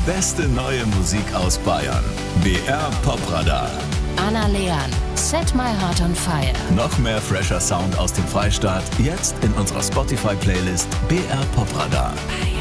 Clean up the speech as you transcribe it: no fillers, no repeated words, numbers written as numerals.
beste neue Musik aus Bayern. BR Popradar. Anna Leon, Set My Heart on Fire. Noch mehr fresher Sound aus dem Freistaat, jetzt in unserer Spotify-Playlist BR Popradar.